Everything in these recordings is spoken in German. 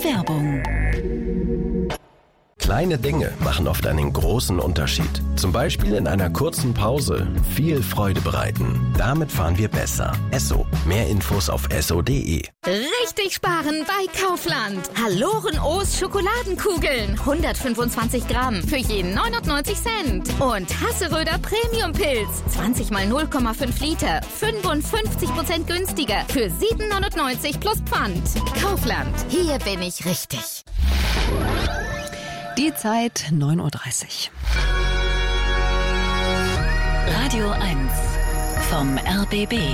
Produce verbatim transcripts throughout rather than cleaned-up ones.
Werbung. Kleine Dinge machen oft einen großen Unterschied. Zum Beispiel in einer kurzen Pause viel Freude bereiten. Damit fahren wir besser. Esso. Mehr Infos auf esso punkt de. Richtig sparen bei Kaufland. Haloren O's Schokoladenkugeln. hundertfünfundzwanzig Gramm für jeden neunundneunzig Cent. Und Hasseröder Premium Pilz. zwanzig mal null Komma fünf Liter. fünfundfünfzig Prozent günstiger. Für sieben neunundneunzig plus Pfand. Kaufland. Hier bin ich richtig. Die Zeit neun Uhr dreißig. Radio eins vom R B B.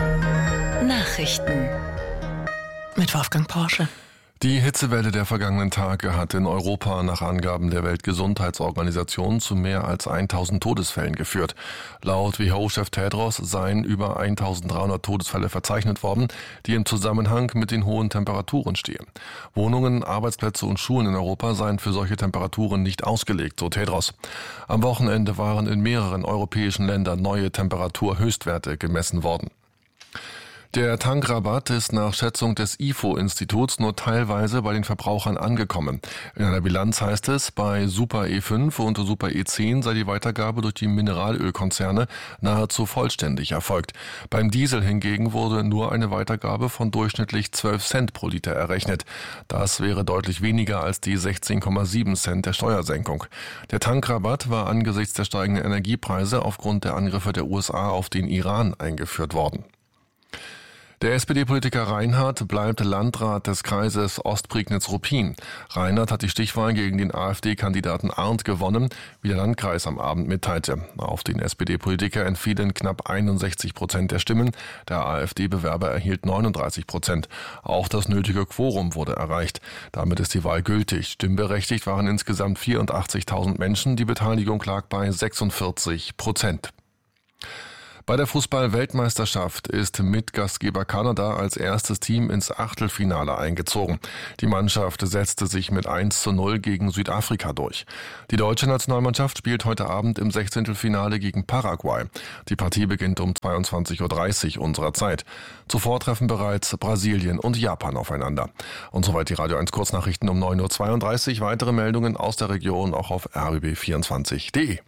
Nachrichten Mit Wolfgang Porsche. Die Hitzewelle der vergangenen Tage hat in Europa nach Angaben der Weltgesundheitsorganisation zu mehr als tausend Todesfällen geführt. Laut W H O-Chef Tedros seien über eintausenddreihundert Todesfälle verzeichnet worden, die im Zusammenhang mit den hohen Temperaturen stehen. Wohnungen, Arbeitsplätze und Schulen in Europa seien für solche Temperaturen nicht ausgelegt, so Tedros. Am Wochenende waren in mehreren europäischen Ländern neue Temperaturhöchstwerte gemessen worden. Der Tankrabatt ist nach Schätzung des I F O-Instituts nur teilweise bei den Verbrauchern angekommen. In einer Bilanz heißt es, bei Super E fünf und Super E zehn sei die Weitergabe durch die Mineralölkonzerne nahezu vollständig erfolgt. Beim Diesel hingegen wurde nur eine Weitergabe von durchschnittlich zwölf Cent pro Liter errechnet. Das wäre deutlich weniger als die sechzehn Komma sieben Cent der Steuersenkung. Der Tankrabatt war angesichts der steigenden Energiepreise aufgrund der Angriffe der U S A auf den Iran eingeführt worden. Der S P D-Politiker Reinhardt bleibt Landrat des Kreises Ostprignitz-Ruppin. Reinhardt hat die Stichwahl gegen den AfD-Kandidaten Arndt gewonnen, wie der Landkreis am Abend mitteilte. Auf den S P D-Politiker entfielen knapp einundsechzig Prozent der Stimmen. Der AfD-Bewerber erhielt neununddreißig Prozent. Auch das nötige Quorum wurde erreicht. Damit ist die Wahl gültig. Stimmberechtigt waren insgesamt vierundachtzigtausend Menschen. Die Beteiligung lag bei sechsundvierzig Prozent. Bei der Fußball-Weltmeisterschaft ist Mitgastgeber Kanada als erstes Team ins Achtelfinale eingezogen. Die Mannschaft setzte sich mit eins zu null gegen Südafrika durch. Die deutsche Nationalmannschaft spielt heute Abend im Sechzehntelfinale gegen Paraguay. Die Partie beginnt um zweiundzwanzig Uhr dreißig unserer Zeit. Zuvor treffen bereits Brasilien und Japan aufeinander. Und soweit die Radio eins Kurznachrichten um neun Uhr zweiunddreißig. Weitere Meldungen aus der Region auch auf r b b vierundzwanzig punkt de.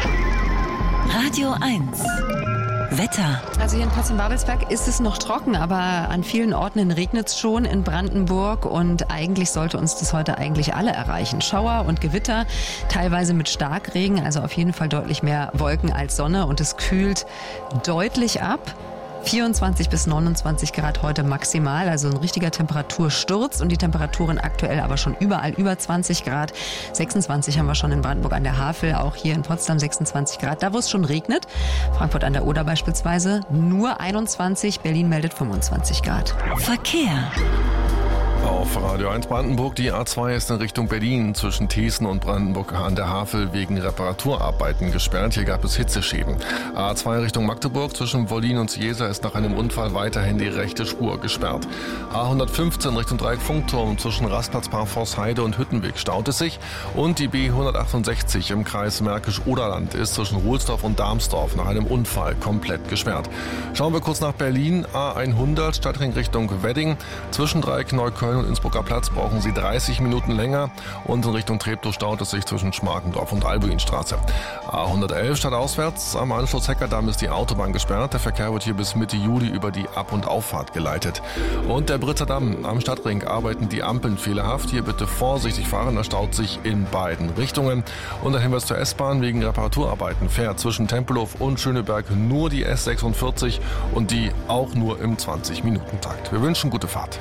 Radio eins Wetter. Also hier in Potsdam-Babelsberg ist es noch trocken, aber an vielen Orten regnet es schon in Brandenburg und eigentlich sollte uns das heute eigentlich alle erreichen. Schauer und Gewitter, teilweise mit Starkregen, also auf jeden Fall deutlich mehr Wolken als Sonne und es kühlt deutlich ab. vierundzwanzig bis neunundzwanzig Grad heute maximal, also ein richtiger Temperatursturz und die Temperaturen aktuell aber schon überall über zwanzig Grad. sechsundzwanzig haben wir schon in Brandenburg an der Havel, auch hier in Potsdam sechsundzwanzig Grad, da wo es schon regnet. Frankfurt an der Oder beispielsweise nur einundzwanzig, Berlin meldet fünfundzwanzig Grad. Verkehr. Auf Radio eins Brandenburg, die A zwei ist in Richtung Berlin zwischen Thießen und Brandenburg an der Havel wegen Reparaturarbeiten gesperrt. Hier gab es Hitzeschäden. A zwei Richtung Magdeburg zwischen Wollin und Ciesa ist nach einem Unfall weiterhin die rechte Spur gesperrt. A hundertfünfzehn Richtung Dreieck Funkturm zwischen Rastplatz Parforshheide und Hüttenweg staut es sich. Und die B hundertachtundsechzig im Kreis Märkisch-Oderland ist zwischen Ruhlsdorf und Darmsdorf nach einem Unfall komplett gesperrt. Schauen wir kurz nach Berlin. A hundert Stadtring Richtung Wedding zwischen Dreieck Neukölln und Innsbrucker Platz brauchen Sie dreißig Minuten länger und in Richtung Treptow staut es sich zwischen Schmarkendorf und Albuinstraße. A hundertelf stadtauswärts am Anschluss Heckerdamm ist die Autobahn gesperrt. Der Verkehr wird hier bis Mitte Juli über die Ab- und Auffahrt geleitet. Und der Britzer Damm am Stadtring arbeiten die Ampeln fehlerhaft. Hier bitte vorsichtig fahren, da staut sich in beiden Richtungen. Und ein Hinweis zur S-Bahn wegen Reparaturarbeiten fährt zwischen Tempelhof und Schöneberg nur die S sechsundvierzig und die auch nur im zwanzig-Minuten-Takt. Wir wünschen gute Fahrt.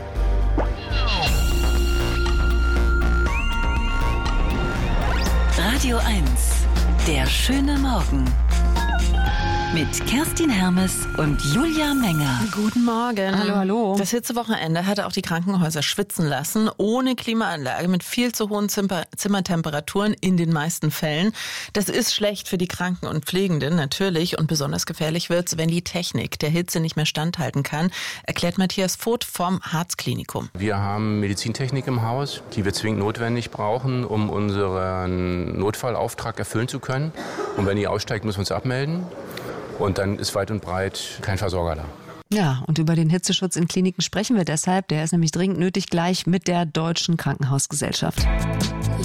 Radio eins, der schöne Morgen. Mit Kerstin Hermes und Julia Menger. Guten Morgen. Hallo, hallo. Das Hitzewochenende hat auch die Krankenhäuser schwitzen lassen, ohne Klimaanlage, mit viel zu hohen Zimmer- Zimmertemperaturen in den meisten Fällen. Das ist schlecht für die Kranken und Pflegenden natürlich und besonders gefährlich wird's, wenn die Technik der Hitze nicht mehr standhalten kann, erklärt Matthias Voth vom Harz-Klinikum. Wir haben Medizintechnik im Haus, die wir zwingend notwendig brauchen, um unseren Notfallauftrag erfüllen zu können. Und wenn die aussteigt, müssen wir uns abmelden. Und dann ist weit und breit kein Versorger da. Ja, und über den Hitzeschutz in Kliniken sprechen wir deshalb. Der ist nämlich dringend nötig, gleich mit der Deutschen Krankenhausgesellschaft.